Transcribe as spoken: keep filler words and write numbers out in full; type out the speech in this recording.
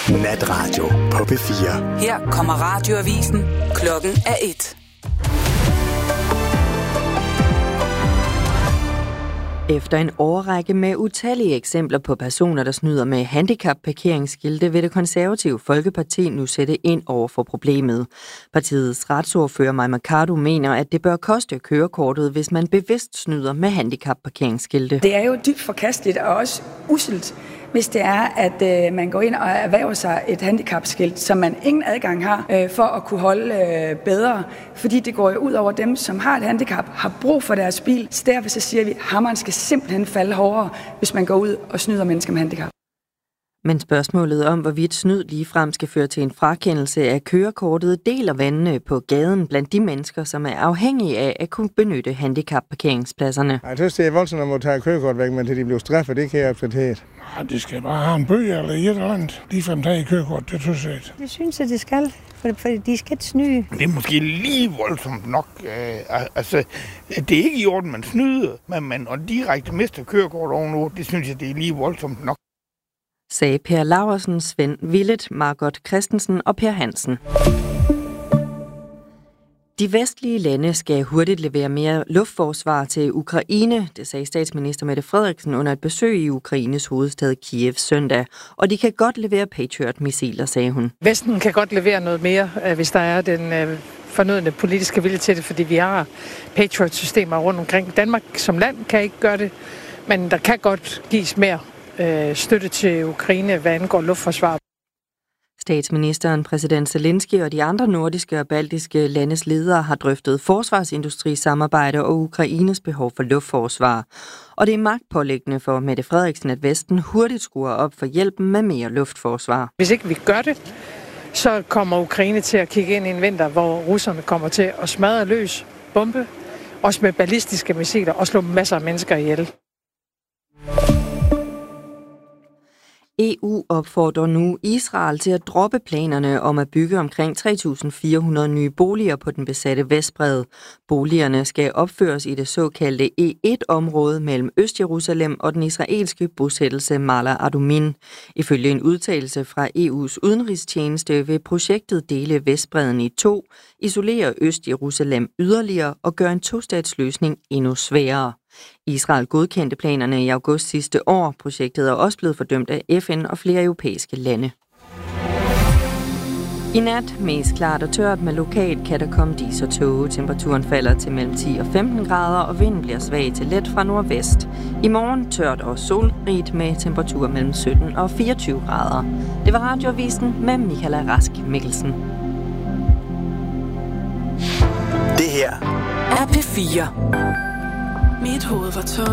Natradio på P fire. Her kommer radioavisen. Klokken er et. Efter en årrække med utallige eksempler på personer, der snyder med handicapparkeringsskilte, vil Det Konservative Folkeparti nu sætte ind over for problemet. Partiets retsordfører Mai Mercado mener, at det bør koste kørekortet, hvis man bevidst snyder med handicapparkeringsskilte. Det er jo dybt forkasteligt og også uselt, hvis det er, at øh, man går ind og erhverver sig et handicapskilt, som man ingen adgang har øh, for at kunne holde øh, bedre. Fordi det går jo ud over dem, som har et handicap, har brug for deres bil. Så derfor så siger vi, at hammeren skal simpelthen falde hårdere, hvis man går ud og snyder mennesker med handicap. Men spørgsmålet om, hvorvidt snyd ligefrem skal føre til en frakendelse af kørekortet, deler vandene på gaden blandt de mennesker, som er afhængige af at kunne benytte handicapparkeringspladserne. Jeg synes, det er voldsomt at må tage kørekort væk, men til de bliver straffet, det kan jeg absolut. Ja, de skal bare have en bøge eller et eller andet. Lige for at tage kørekort, det synes jeg ikke. Det synes jeg, det skal, for, for de skal ikke snyde. Det er måske lige voldsomt nok. Øh, altså, det er ikke i orden, man snyder, men man og direkte mister kørekort ovenover. Det synes jeg, det er lige voldsomt nok. Sagde Per Laursen, Svend Villet, Margot Christensen og Per Hansen. De vestlige lande skal hurtigt levere mere luftforsvar til Ukraine, det sagde statsminister Mette Frederiksen under et besøg i Ukraines hovedstad Kiev søndag. Og de kan godt levere Patriot-missiler, sagde hun. Vesten kan godt levere noget mere, hvis der er den fornødne politiske vilje til det, fordi vi har Patriot-systemer rundt omkring. Danmark som land kan ikke gøre det, men der kan godt gives mere støtte til Ukraine, hvad angår luftforsvar. Statsministeren, præsident Zelensky og de andre nordiske og baltiske landes ledere har drøftet forsvarsindustrisamarbejde og Ukraines behov for luftforsvar. Og det er magtpåliggende for Mette Frederiksen, at Vesten hurtigt skruer op for hjælpen med mere luftforsvar. Hvis ikke vi gør det, så kommer Ukraine til at kigge ind i en vinter, hvor russerne kommer til at smadre løs, bombe, også med ballistiske missiler og slå masser af mennesker ihjel. E U opfordrer nu Israel til at droppe planerne om at bygge omkring tre tusind fire hundrede nye boliger på den besatte Vestbred. Boligerne skal opføres i det såkaldte E et område mellem Øst-Jerusalem og den israelske bosættelse Mala Adumin. Ifølge en udtalelse fra E U's udenrigstjeneste vil projektet dele Vestbredden i to, isolere Øst-Jerusalem yderligere og gøre en tostatsløsning endnu sværere. Israel godkendte planerne i august sidste år. Projektet er også blevet fordømt af F N og flere europæiske lande. I nat mest klart og tørt med lokalt kan der komme dis og tåge. Temperaturen falder til mellem ti og femten grader, og vinden bliver svag til let fra nordvest. I morgen tørt og solrigt med temperatur mellem sytten og fireogtyve grader. Det var Radioavisen med Michaela Rask Mikkelsen. Det her er P fire. Mit hoved var tørt.